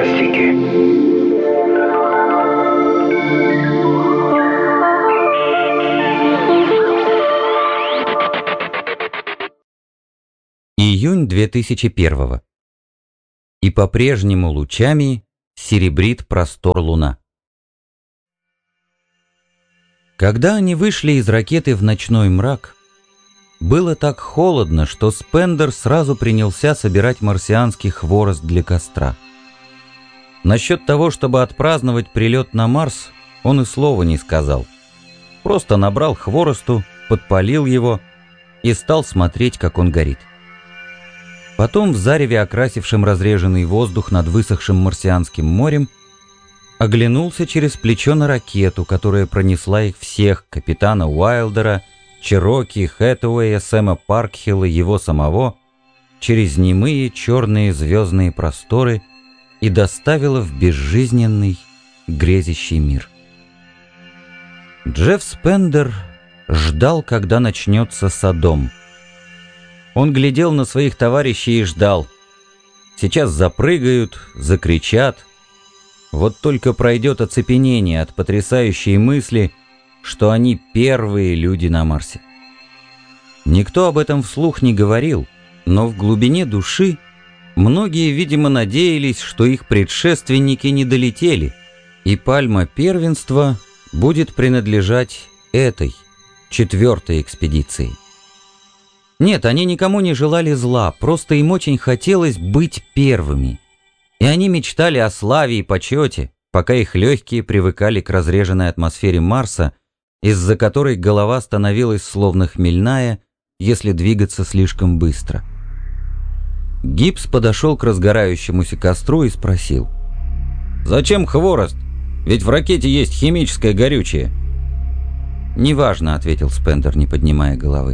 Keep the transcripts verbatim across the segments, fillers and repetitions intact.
фантастики. Июнь две тысячи первого. И по-прежнему лучами серебрит простор луна. Когда они вышли из ракеты в ночной мрак, было так холодно, что Спендер сразу принялся собирать марсианский хворост для костра. Насчет того, чтобы отпраздновать прилет на Марс, он и слова не сказал. Просто набрал хворосту, подпалил его и стал смотреть, как он горит. Потом в зареве, окрасившем разреженный воздух над высохшим марсианским морем, оглянулся через плечо на ракету, которая пронесла их всех, капитана Уайлдера, Чероки, Хэтэуэя, Сэма Паркхилла, его самого, через немые черные звездные просторы и доставила в безжизненный, грезящий мир. Джефф Спендер ждал, когда начнется Содом. Он глядел на своих товарищей и ждал. Сейчас запрыгают, закричат. Вот только пройдет оцепенение от потрясающей мысли, что они первые люди на Марсе. Никто об этом вслух не говорил, но в глубине души многие, видимо, надеялись, что их предшественники не долетели, и пальма первенства будет принадлежать этой, четвертой экспедиции. Нет, они никому не желали зла, просто им очень хотелось быть первыми. И они мечтали о славе и почете, пока их легкие привыкали к разреженной атмосфере Марса, из-за которой голова становилась словно хмельная, если двигаться слишком быстро. Гибс подошел к разгорающемуся костру и спросил: «Зачем хворост? Ведь в ракете есть химическое горючее». «Неважно», — ответил Спендер, не поднимая головы.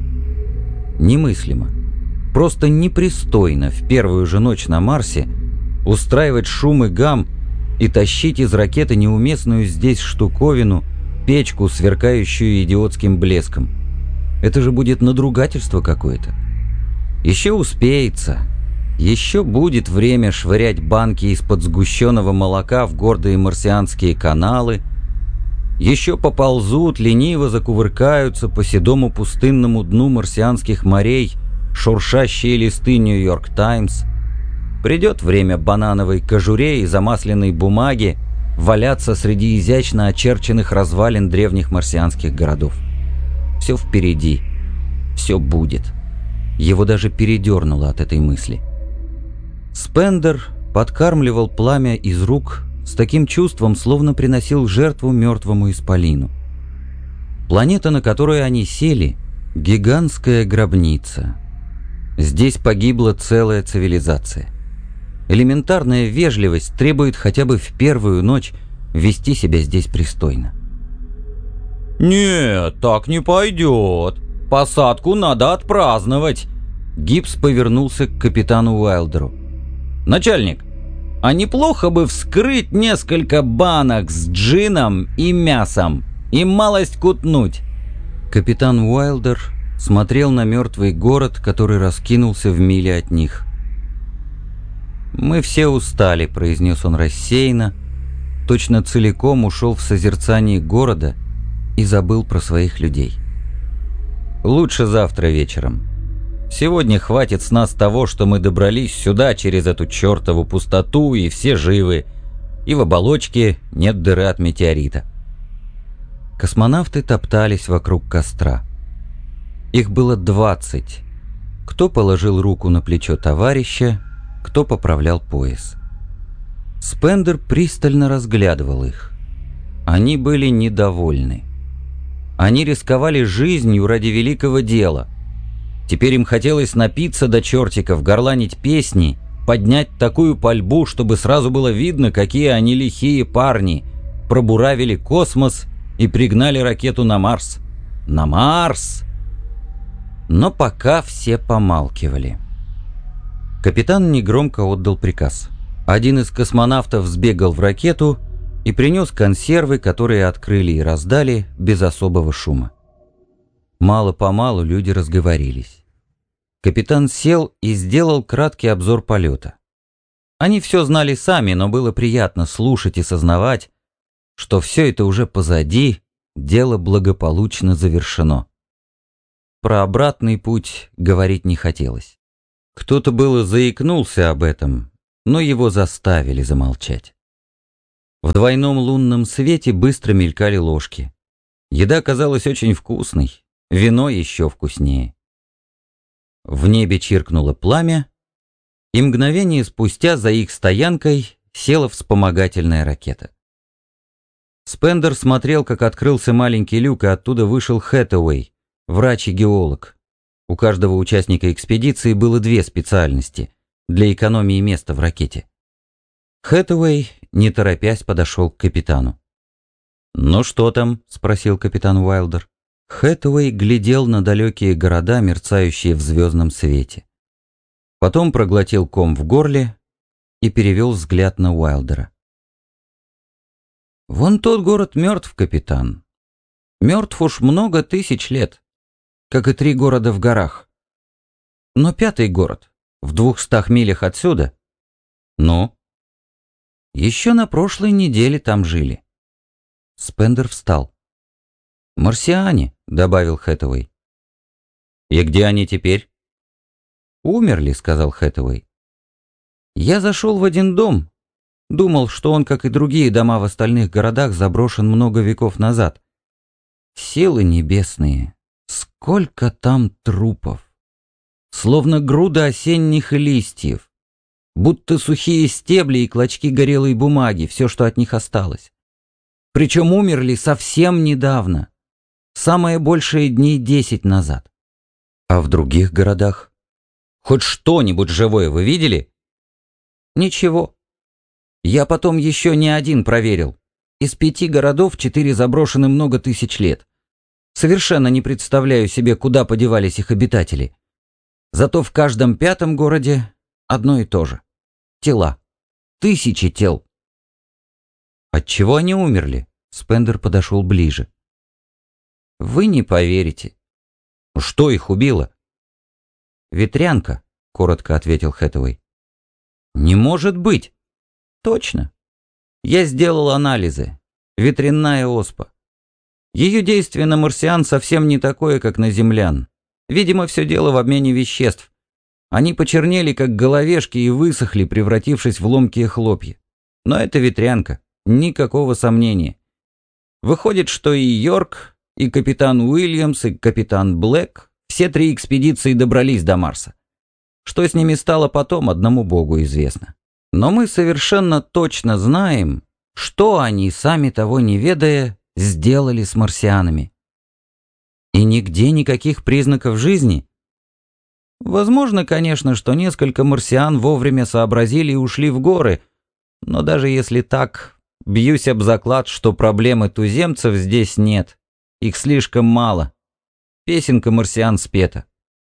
Немыслимо, просто непристойно в первую же ночь на Марсе устраивать шум и гам и тащить из ракеты неуместную здесь штуковину, печку, сверкающую идиотским блеском. Это же будет надругательство какое-то. Еще успеется, еще будет время швырять банки из-под сгущенного молока в гордые марсианские каналы, еще поползут, лениво закувыркаются по седому пустынному дну марсианских морей шуршащие листы «Нью-Йорк Таймс». Придет время банановой кожуре и замасленной бумаги валяться среди изящно очерченных развалин древних марсианских городов. Все впереди, все будет. Его даже передернуло от этой мысли. Спендер подкармливал пламя из рук с таким чувством, словно приносил жертву мертвому исполину. Планета, на которую они сели, — гигантская гробница. Здесь погибла целая цивилизация. Элементарная вежливость требует хотя бы в первую ночь вести себя здесь пристойно. «Нет, так не пойдет. Посадку надо отпраздновать». Гибс повернулся к капитану Уайлдеру. «Начальник, а неплохо бы вскрыть несколько банок с джином и мясом и малость кутнуть». Капитан Уайлдер смотрел на мертвый город, который раскинулся в миле от них. «Мы все устали», — произнес он рассеянно, точно целиком ушел в созерцание города и забыл про своих людей. «Лучше завтра вечером. Сегодня хватит с нас того, что мы добрались сюда через эту чертову пустоту, и все живы, и в оболочке нет дыры от метеорита». Космонавты топтались вокруг костра. Их было двадцать. Кто положил руку на плечо товарища, кто поправлял пояс. Спендер пристально разглядывал их. Они были недовольны. Они рисковали жизнью ради великого дела. Теперь им хотелось напиться до чертиков, горланить песни, поднять такую пальбу, чтобы сразу было видно, какие они лихие парни, пробуравили космос и пригнали ракету на Марс. На Марс! Но пока все помалкивали. Капитан негромко отдал приказ. Один из космонавтов сбегал в ракету и принес консервы, которые открыли и раздали без особого шума. Мало-помалу люди разговорились. Капитан сел и сделал краткий обзор полета. Они все знали сами, но было приятно слушать и сознавать, что все это уже позади, дело благополучно завершено. Про обратный путь говорить не хотелось. Кто-то было заикнулся об этом, но его заставили замолчать. В двойном лунном свете быстро мелькали ложки. Еда казалась очень вкусной, вино еще вкуснее. В небе чиркнуло пламя, и мгновение спустя за их стоянкой села вспомогательная ракета. Спендер смотрел, как открылся маленький люк, и оттуда вышел Хэтэуэй, врач и геолог. У каждого участника экспедиции было две специальности для экономии места в ракете. Хэтэуэй, не торопясь, подошел к капитану. «Ну что там?» — спросил капитан Уайлдер. Хэтэуэй глядел на далекие города, мерцающие в звездном свете. Потом проглотил ком в горле и перевел взгляд на Уайлдера. «Вон тот город мертв, капитан. Мертв уж много тысяч лет, как и три города в горах. Но пятый город, в двухстах милях отсюда, ну, еще на прошлой неделе там жили». Спендер встал. «Марсиане», — добавил Хэтэуэй. «И где они теперь?» «Умерли», — сказал Хэтэуэй. «Я зашел в один дом. Думал, что он, как и другие дома в остальных городах, заброшен много веков назад. Силы небесные, сколько там трупов! Словно груда осенних листьев, будто сухие стебли и клочки горелой бумаги, все, что от них осталось. Причем умерли совсем недавно, самое большее дней десять назад. А в других городах? Хоть что-нибудь живое вы видели?» «Ничего. Я потом еще не один проверил. Из пяти городов четыре заброшены много тысяч лет. Совершенно не представляю себе, куда подевались их обитатели. Зато в каждом пятом городе одно и то же. Тела. Тысячи тел». «Отчего они умерли?» Спендер подошел ближе. «Вы не поверите». «Что их убило?» «Ветрянка», — коротко ответил Хэтэуэй. «Не может быть!» «Точно. Я сделал анализы. Ветряная оспа. Ее действие на марсиан совсем не такое, как на землян. Видимо, все дело в обмене веществ. Они почернели, как головешки, и высохли, превратившись в ломкие хлопья. Но это ветрянка. Никакого сомнения. Выходит, что и Йорк, и капитан Уильямс, и капитан Блэк, все три экспедиции добрались до Марса. Что с ними стало потом, одному Богу известно. Но мы совершенно точно знаем, что они, сами того не ведая, сделали с марсианами. И нигде никаких признаков жизни. Возможно, конечно, что несколько марсиан вовремя сообразили и ушли в горы, но даже если так, бьюсь об заклад, что проблемы туземцев здесь нет. Их слишком мало. Песенка марсиан спета».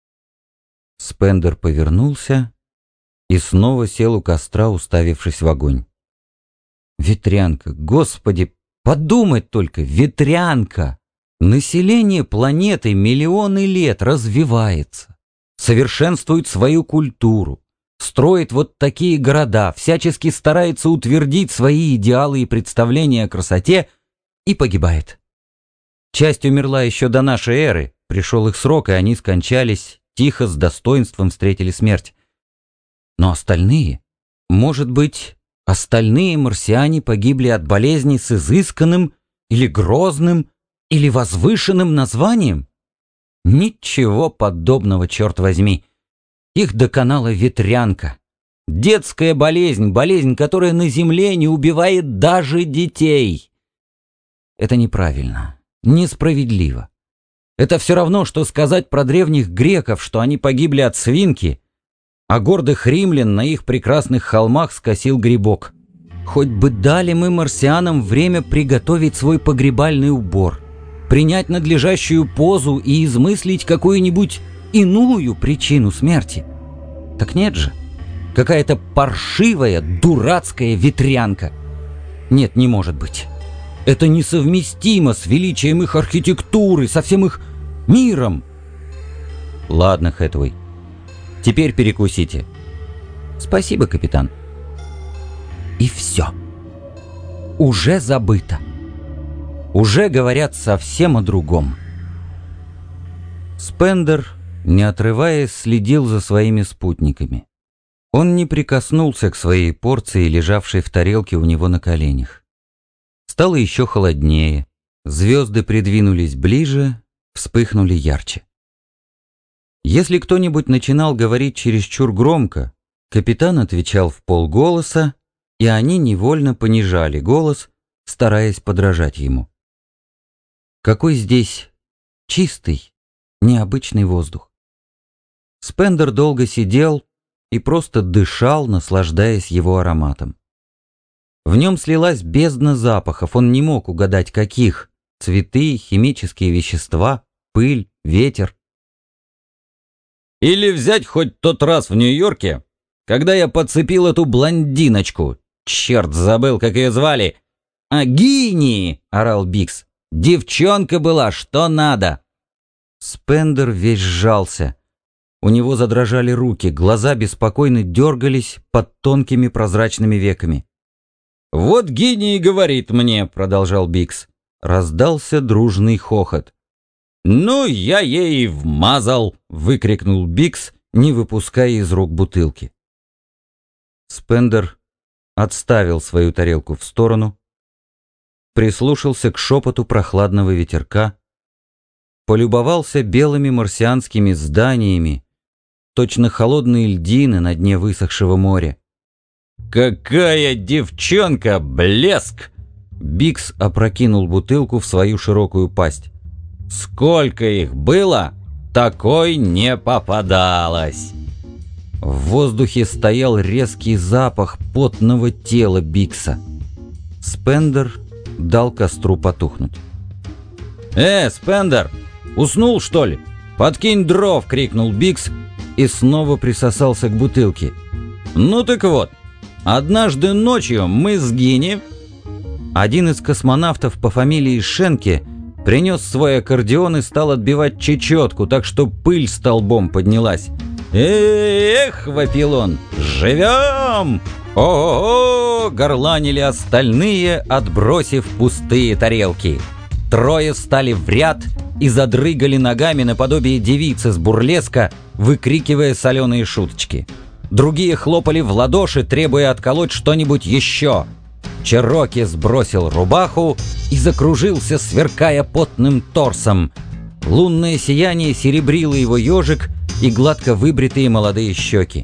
Спендер повернулся и снова сел у костра, уставившись в огонь. «Ветрянка, господи, подумать только, ветрянка! Население планеты миллионы лет развивается, совершенствует свою культуру, строит вот такие города, всячески старается утвердить свои идеалы и представления о красоте и погибает. Часть умерла еще до нашей эры, пришел их срок, и они скончались, тихо, с достоинством встретили смерть. Но остальные, может быть, остальные марсиане погибли от болезни с изысканным или грозным или возвышенным названием? Ничего подобного, черт возьми. Их доконала ветрянка. Детская болезнь, болезнь, которая на Земле не убивает даже детей. Это неправильно. Несправедливо. Это все равно, что сказать про древних греков, что они погибли от свинки, а гордых римлян на их прекрасных холмах скосил грибок. Хоть бы дали мы марсианам время приготовить свой погребальный убор, принять надлежащую позу и измыслить какую-нибудь иную причину смерти. Так нет же. Какая-то паршивая, дурацкая ветрянка. Нет, не может быть. Это несовместимо с величием их архитектуры, со всем их миром. Ладно, Хэтэуэй, теперь перекусите. Спасибо, капитан. И все. Уже забыто. Уже говорят совсем о другом. Спендер, не отрываясь, следил за своими спутниками. Он не прикоснулся к своей порции, лежавшей в тарелке у него на коленях. Стало еще холоднее, звезды придвинулись ближе, вспыхнули ярче. Если кто-нибудь начинал говорить чересчур громко, капитан отвечал в полголоса, и они невольно понижали голос, стараясь подражать ему. Какой здесь чистый, необычный воздух. Спендер долго сидел и просто дышал, наслаждаясь его ароматом. В нем слилась бездна запахов, он не мог угадать каких: цветы, химические вещества, пыль, ветер. Или взять хоть тот раз в Нью-Йорке, когда я подцепил эту блондиночку. Черт, забыл, как ее звали. «А Гини!» — орал Бикс. «Девчонка была, что надо!» Спендер весь сжался. У него задрожали руки, глаза беспокойно дергались под тонкими прозрачными веками. «Вот Гини и говорит мне», — продолжал Бикс. Раздался дружный хохот. «Ну, я ей вмазал!» — выкрикнул Бикс, не выпуская из рук бутылки. Спендер отставил свою тарелку в сторону, прислушался к шепоту прохладного ветерка, полюбовался белыми марсианскими зданиями, точно холодные льдины на дне высохшего моря. «Какая девчонка! Блеск!» Бикс опрокинул бутылку в свою широкую пасть. «Сколько их было, такой не попадалось!» В воздухе стоял резкий запах потного тела Бикса. Спендер дал костру потухнуть. «Э, Спендер, уснул, что ли? Подкинь дров!» — крикнул Бикс и снова присосался к бутылке. «Ну так вот, однажды ночью мы с Гини...» Один из космонавтов по фамилии Шенке принес свой аккордеон и стал отбивать чечетку, так что пыль столбом поднялась. «Эх!» — вопил он. «Живем!» «О-о-о!» — горланили остальные, отбросив пустые тарелки. Трое встали в ряд и задрыгали ногами наподобие девицы с бурлеска, выкрикивая соленые шуточки. Другие хлопали в ладоши, требуя отколоть что-нибудь еще. Чероки сбросил рубаху и закружился, сверкая потным торсом. Лунное сияние серебрило его ежик и гладко выбритые молодые щеки.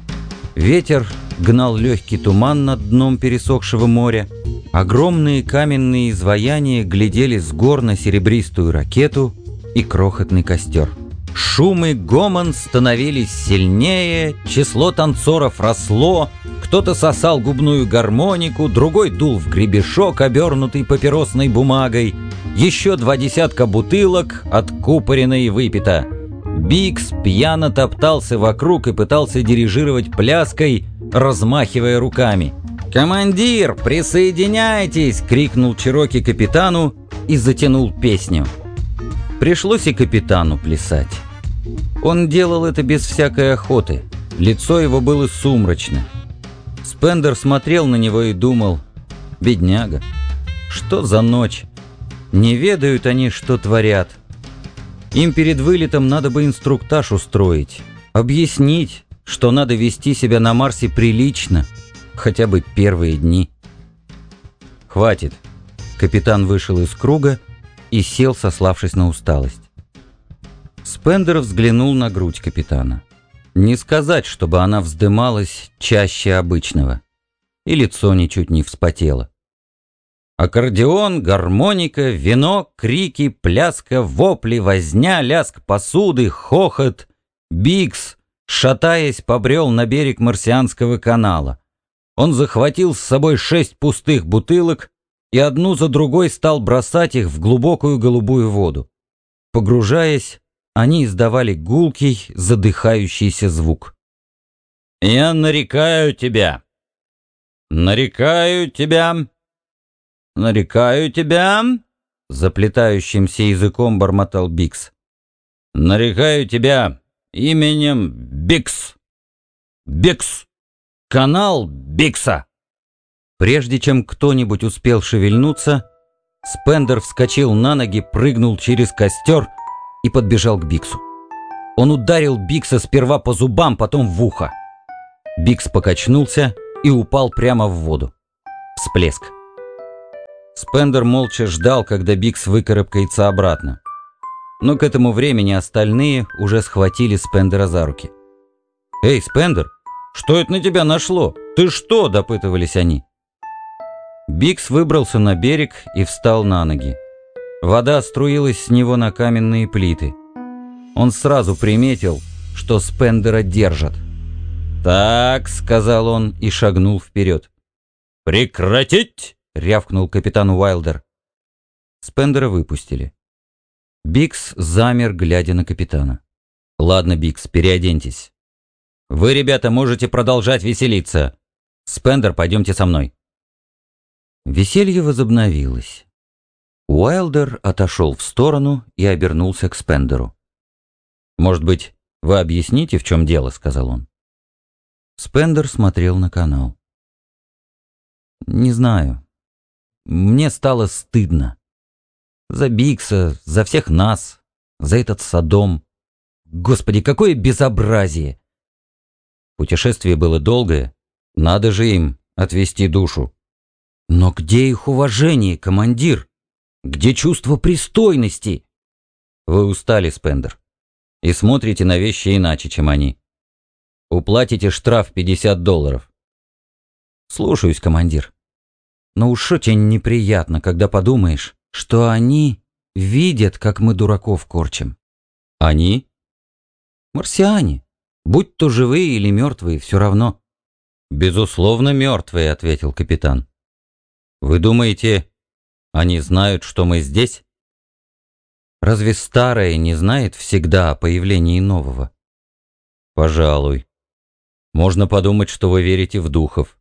Ветер гнал легкий туман над дном пересохшего моря. Огромные каменные изваяния глядели с гор на серебристую ракету и крохотный костер. Шум и гомон становились сильнее, число танцоров росло, кто-то сосал губную гармонику, другой дул в гребешок, обернутый папиросной бумагой, еще два десятка бутылок откупорено и выпито. Бикс пьяно топтался вокруг и пытался дирижировать пляской, размахивая руками. «Командир, присоединяйтесь!» — крикнул Чероки капитану и затянул песню. Пришлось и капитану плясать. Он делал это без всякой охоты. Лицо его было сумрачно. Спендер смотрел на него и думал: «Бедняга, что за ночь? Не ведают они, что творят. Им перед вылетом надо бы инструктаж устроить, объяснить, что надо вести себя на Марсе прилично, хотя бы первые дни». «Хватит». Капитан вышел из круга и сел, сославшись на усталость. Спендер взглянул на грудь капитана. Не сказать, чтобы она вздымалась чаще обычного, и лицо ничуть не вспотело. Аккордеон, гармоника, вино, крики, пляска, вопли, возня, лязг посуды, хохот. Бикс, шатаясь, побрел на берег Марсианского канала. Он захватил с собой шесть пустых бутылок и одну за другой стал бросать их в глубокую голубую воду. Погружаясь, они издавали гулкий, задыхающийся звук. «Я нарекаю тебя! Нарекаю тебя! Нарекаю тебя!» Заплетающимся языком бормотал Бикс. «Нарекаю тебя именем Бикс! Бикс! Канал Бикса!» Прежде чем кто-нибудь успел шевельнуться, Спендер вскочил на ноги, прыгнул через костер и подбежал к Биксу. Он ударил Бикса сперва по зубам, потом в ухо. Бикс покачнулся и упал прямо в воду. Всплеск. Спендер молча ждал, когда Бикс выкарабкается обратно. Но к этому времени остальные уже схватили Спендера за руки. «Эй, Спендер, что это на тебя нашло? Ты что?» – допытывались они. Бикс выбрался на берег и встал на ноги. Вода струилась с него на каменные плиты. Он сразу приметил, что Спендера держат. «Так», — сказал он и шагнул вперед. «Прекратить!» — рявкнул капитан Уайлдер. Спендера выпустили. Бикс замер, глядя на капитана. «Ладно, Бикс, переоденьтесь. Вы, ребята, можете продолжать веселиться. Спендер, пойдемте со мной». Веселье возобновилось. Уайлдер отошел в сторону и обернулся к Спендеру. «Может быть, вы объясните, в чем дело?» — сказал он. Спендер смотрел на канал. «Не знаю. Мне стало стыдно. За Бикса, за всех нас, за этот Содом. Господи, какое безобразие!» Путешествие было долгое. Надо же им отвести душу. Но где их уважение, командир? Где чувство пристойности? Вы устали, Спендер, и смотрите на вещи иначе, чем они. Уплатите штраф пятьдесят долларов. Слушаюсь, командир. Но уж очень неприятно, когда подумаешь, что они видят, как мы дураков корчим. Они? Марсиане. Будь то живые или мертвые, все равно. Безусловно, мертвые, ответил капитан. Вы думаете, они знают, что мы здесь? Разве старое не знает всегда о появлении нового? Пожалуй. Можно подумать, что вы верите в духов.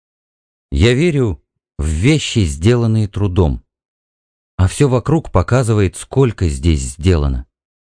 Я верю в вещи, сделанные трудом. А все вокруг показывает, сколько здесь сделано.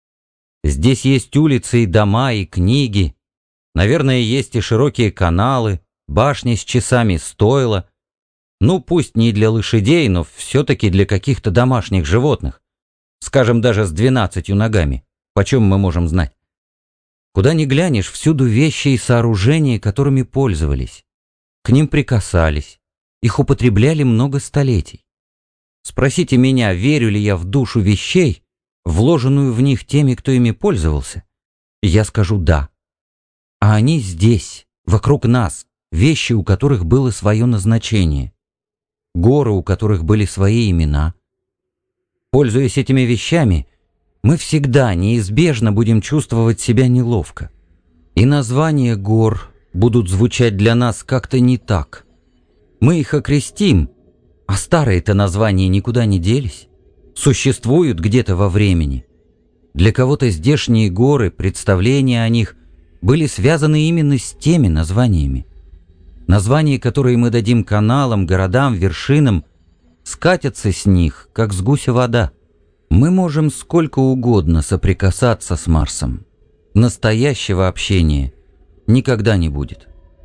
Здесь есть улицы и дома, и книги. Наверное, есть и широкие каналы, башни с часами, стойла. Ну, пусть не для лошадей, но все-таки для каких-то домашних животных. Скажем, даже с двенадцатью ногами. Почем мы можем знать? Куда ни глянешь, всюду вещи и сооружения, которыми пользовались. К ним прикасались. Их употребляли много столетий. Спросите меня, верю ли я в душу вещей, вложенную в них теми, кто ими пользовался? Я скажу «да». А они здесь, вокруг нас, вещи, у которых было свое назначение. Горы, у которых были свои имена. Пользуясь этими вещами, мы всегда неизбежно будем чувствовать себя неловко. И названия гор будут звучать для нас как-то не так. Мы их окрестим, а старые-то названия никуда не делись. Существуют где-то во времени. Для кого-то здешние горы, представления о них были связаны именно с теми названиями. Названия, которые мы дадим каналам, городам, вершинам, скатятся с них, как с гуся вода. Мы можем сколько угодно соприкасаться с Марсом. Настоящего общения никогда не будет.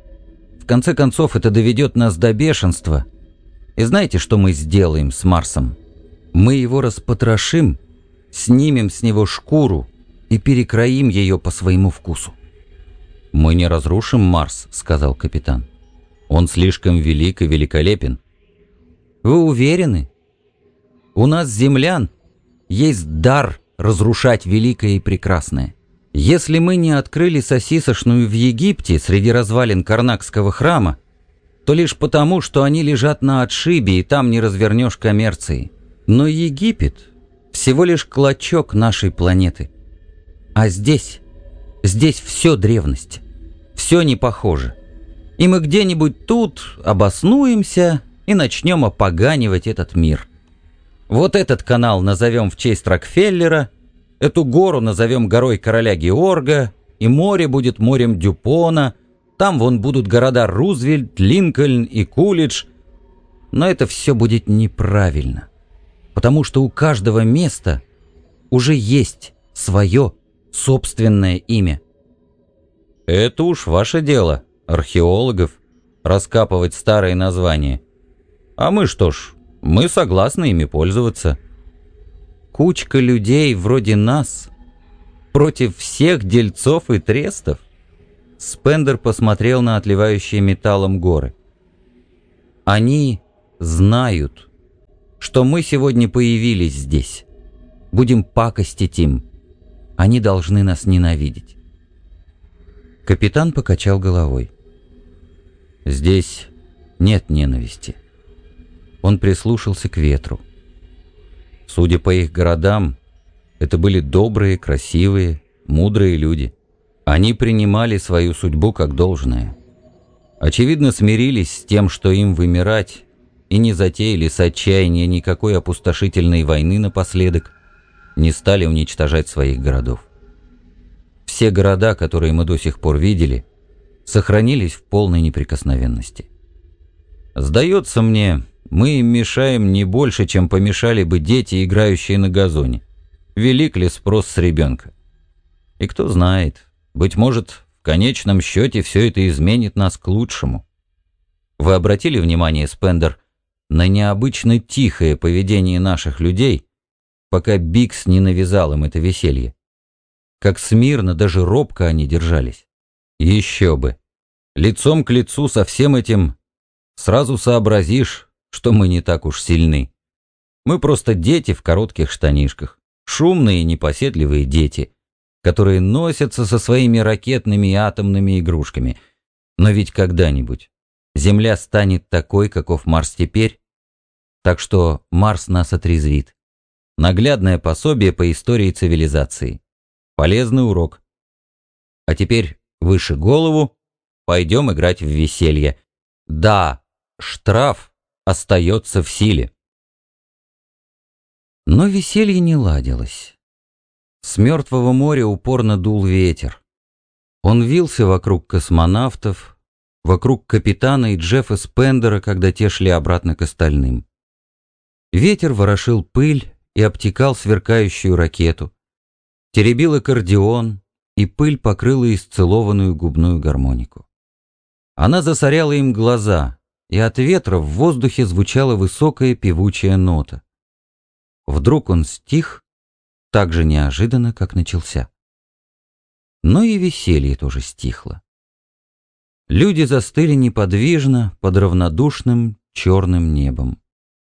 В конце концов, это доведет нас до бешенства. И знаете, что мы сделаем с Марсом? Мы его распотрошим, снимем с него шкуру и перекроим ее по своему вкусу. «Мы не разрушим Марс», — сказал капитан. «Он слишком велик и великолепен». «Вы уверены? У нас, землян, есть дар разрушать великое и прекрасное. Если мы не открыли сосисочную в Египте среди развалин Карнакского храма, то лишь потому, что они лежат на отшибе и там не развернешь коммерции. Но Египет всего лишь клочок нашей планеты. А здесь, здесь все древность, все не похоже. И мы где-нибудь тут обоснуемся и начнем опоганивать этот мир. Вот этот канал назовем в честь Рокфеллера, эту гору назовем горой короля Георга, и море будет морем Дюпона, там вон будут города Рузвельт, Линкольн и Кулидж. Но это все будет неправильно, потому что у каждого места уже есть свое собственное имя. Это уж ваше дело, археологов, раскапывать старые названия. А мы что ж, мы согласны ими пользоваться. Кучка людей вроде нас против всех дельцов и трестов? Спендер посмотрел на отливающие металлом горы. Они знают, что мы сегодня появились здесь. Будем пакостить им. Они должны нас ненавидеть. Капитан покачал головой. Здесь нет ненависти. Он прислушался к ветру. Судя по их городам, это были добрые, красивые, мудрые люди. Они принимали свою судьбу как должное. Очевидно, смирились с тем, что им вымирать, и не затеяли с отчаяния никакой опустошительной войны напоследок, не стали уничтожать своих городов. Все города, которые мы до сих пор видели, сохранились в полной неприкосновенности. Сдается мне, мы им мешаем не больше, чем помешали бы дети, играющие на газоне. Велик ли спрос с ребенка? И кто знает, быть может, в конечном счете все это изменит нас к лучшему. Вы обратили внимание, Спендер, на необычно тихое поведение наших людей, пока Бикс не навязал им это веселье? Как смирно, даже робко они держались. Еще бы. Лицом к лицу со всем этим сразу сообразишь, что мы не так уж сильны. Мы просто дети в коротких штанишках, шумные и непоседливые дети, которые носятся со своими ракетными и атомными игрушками. Но ведь когда-нибудь Земля станет такой, каков Марс теперь, так что Марс нас отрезвит. Наглядное пособие по истории цивилизации. Полезный урок. А теперь выше голову, пойдем играть в веселье. Да, штраф остается в силе. Но веселье не ладилось. С мертвого моря упорно дул ветер. Он вился вокруг космонавтов, вокруг капитана и Джеффа Спендера, когда те шли обратно к остальным. Ветер ворошил пыль и обтекал сверкающую ракету, теребил аккордеон, и пыль покрыла исцелованную губную гармонику. Она засоряла им глаза, и от ветра в воздухе звучала высокая певучая нота. Вдруг он стих, так же неожиданно, как начался. Но и веселье тоже стихло. Люди застыли неподвижно под равнодушным черным небом.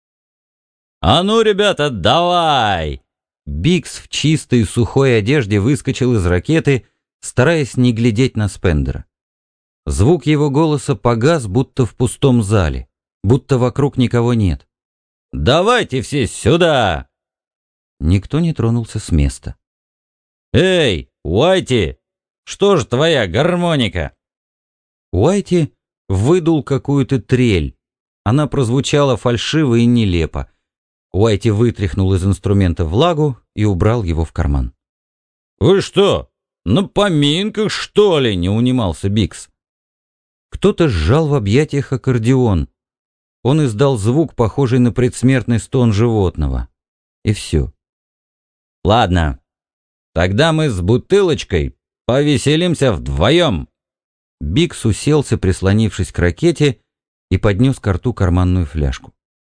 «А ну, ребята, давай!» Бикс в чистой сухой одежде выскочил из ракеты, стараясь не глядеть на Спендера. Звук его голоса погас, будто в пустом зале, будто вокруг никого нет. «Давайте все сюда!» Никто не тронулся с места. «Эй, Уайти, что ж твоя гармоника?» Уайти выдул какую-то трель. Она прозвучала фальшиво и нелепо. Уайти вытряхнул из инструмента влагу и убрал его в карман. «Вы что, на поминках, что ли?» — не унимался Бикс. Кто-то сжал в объятиях аккордеон. Он издал звук, похожий на предсмертный стон животного. И все. «Ладно, тогда мы с бутылочкой повеселимся вдвоем». Бикс уселся, прислонившись к ракете, и поднес ко рту карманную фляжку.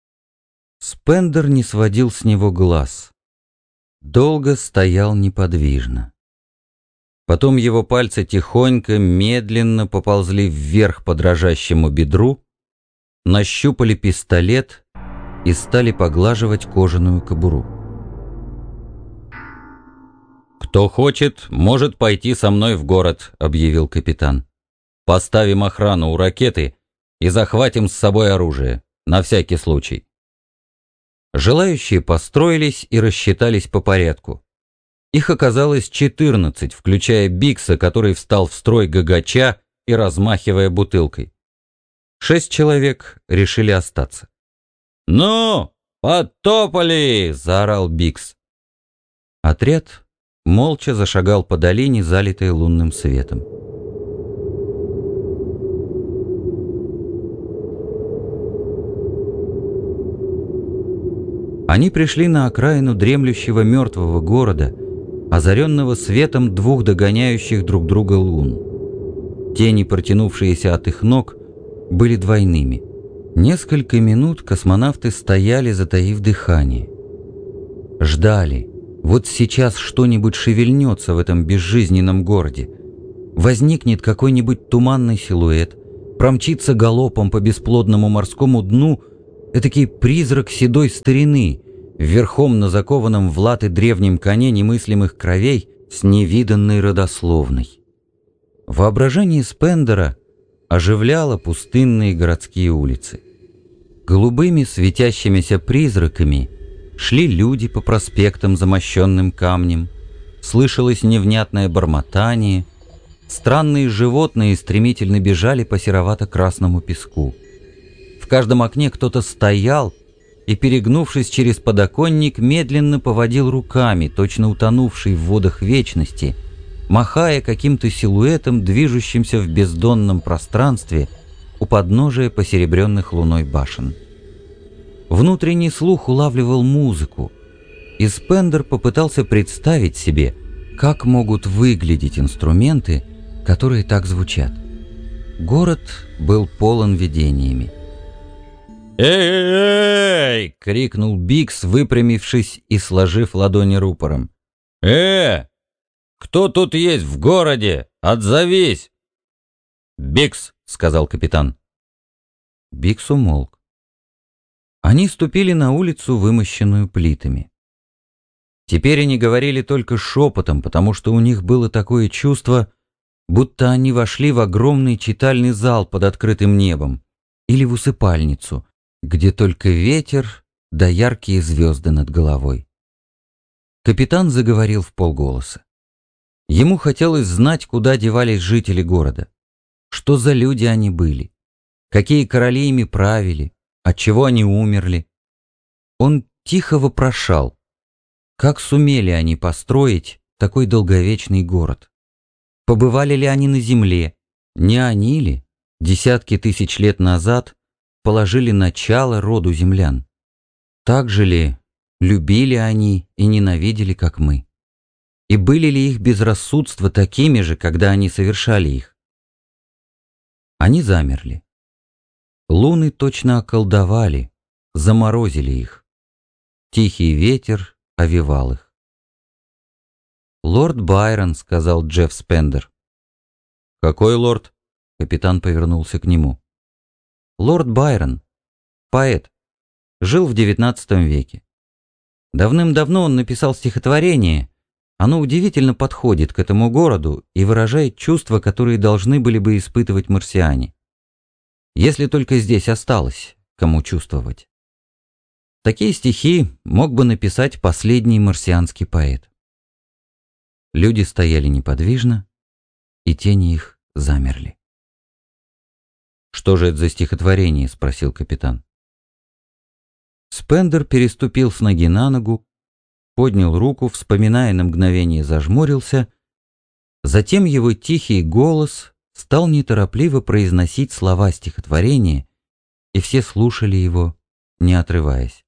Спендер не сводил с него глаз. Долго стоял неподвижно. Потом его пальцы тихонько, медленно поползли вверх по дрожащему бедру, нащупали пистолет и стали поглаживать кожаную кобуру. «Кто хочет, может пойти со мной в город», — объявил капитан. «Поставим охрану у ракеты и захватим с собой оружие, на всякий случай». Желающие построились и рассчитались по порядку. Их оказалось четырнадцать, включая Бикса, который встал в строй гагача и размахивая бутылкой. Шесть человек решили остаться. «Ну, потопали!» — заорал Бикс. Отряд молча зашагал по долине, залитой лунным светом. Они пришли на окраину дремлющего мертвого города, озаренного светом двух догоняющих друг друга лун. Тени, протянувшиеся от их ног, были двойными. Несколько минут космонавты стояли, затаив дыхание. Ждали. Вот сейчас что-нибудь шевельнется в этом безжизненном городе. Возникнет какой-нибудь туманный силуэт, промчится галопом по бесплодному морскому дну этакий призрак седой старины, верхом на закованном в латы древнем коне немыслимых кровей с невиданной родословной. Воображение Спендера оживляло пустынные городские улицы. Голубыми светящимися призраками шли люди по проспектам, замощенным камнем, слышалось невнятное бормотание, странные животные стремительно бежали по серовато-красному песку. В каждом окне кто-то стоял и, перегнувшись через подоконник, медленно поводил руками, точно утонувший в водах вечности, махая каким-то силуэтом, движущимся в бездонном пространстве у подножия посеребренных луной башен. Внутренний слух улавливал музыку, и Спендер попытался представить себе, как могут выглядеть инструменты, которые так звучат. Город был полон видениями. «Эй-эй-эй!» — крикнул Бикс, выпрямившись и сложив ладони рупором. «Э! Кто тут есть в городе? Отзовись!» «Бикс!» — сказал капитан. Бикс умолк. Они ступили на улицу, вымощенную плитами. Теперь они говорили только шепотом, потому что у них было такое чувство, будто они вошли в огромный читальный зал под открытым небом или в усыпальницу, где только ветер да яркие звезды над головой. Капитан заговорил вполголоса. Ему хотелось знать, куда девались жители города, что за люди они были, какие короли ими правили, отчего они умерли. Он тихо вопрошал, как сумели они построить такой долговечный город? Побывали ли они на земле? Не они ли, десятки тысяч лет назад, положили начало роду землян? Так же ли любили они и ненавидели, как мы? И были ли их безрассудства такими же, когда они совершали их? Они замерли. Луны точно околдовали, заморозили их. Тихий ветер овевал их. «Лорд Байрон», — сказал Джефф Спендер. «Какой лорд?» — капитан повернулся к нему. «Лорд Байрон, поэт, жил в девятнадцатом веке. Давным-давно он написал стихотворение. Оно удивительно подходит к этому городу и выражает чувства, которые должны были бы испытывать марсиане. Если только здесь осталось, кому чувствовать. Такие стихи мог бы написать последний марсианский поэт». Люди стояли неподвижно, и тени их замерли. «Что же это за стихотворение?» — спросил капитан. Спендер переступил с ноги на ногу, поднял руку, вспоминая на мгновение, зажмурился. Затем его тихий голос стал неторопливо произносить слова стихотворения, и все слушали его, не отрываясь.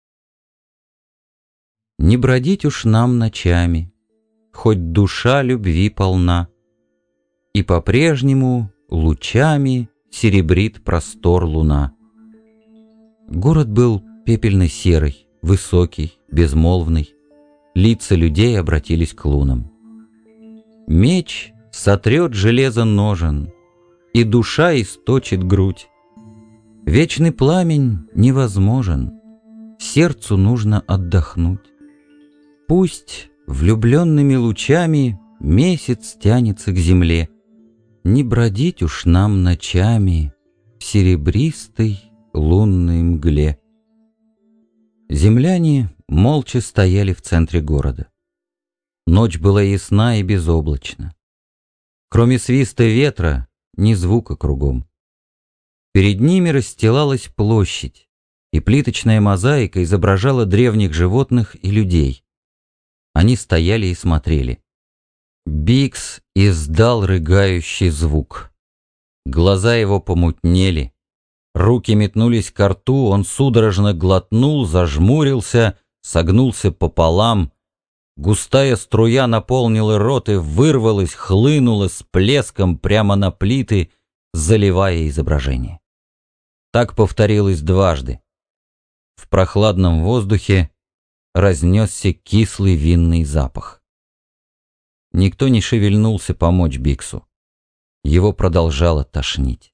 «Не бродить уж нам ночами, хоть душа любви полна, и по-прежнему лучами серебрит простор луна». Город был пепельно-серый, высокий, безмолвный. Лица людей обратились к лунам. Меч сотрет железо ножен, и душа источит грудь. Вечный пламень невозможен, сердцу нужно отдохнуть. Пусть влюбленными лучами месяц тянется к земле, не бродить уж нам ночами в серебристой лунной мгле. Земляне молча стояли в центре города. Ночь была ясна и безоблачна. Кроме свиста ветра, ни звука кругом. Перед ними расстилалась площадь, и плиточная мозаика изображала древних животных и людей. Они стояли и смотрели. Бикс издал рыгающий звук. Глаза его помутнели. Руки метнулись ко рту, он судорожно глотнул, зажмурился, согнулся пополам. Густая струя наполнила рот и вырвалась, хлынула с плеском прямо на плиты, заливая изображение. Так повторилось дважды. В прохладном воздухе разнесся кислый винный запах. Никто не шевельнулся помочь Биксу. Его продолжало тошнить.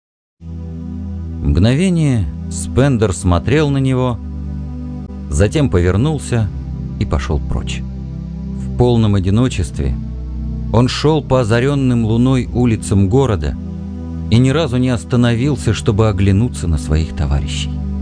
Мгновение Спендер смотрел на него, затем повернулся и пошел прочь. В полном одиночестве он шел по озаренным луной улицам города и ни разу не остановился, чтобы оглянуться на своих товарищей.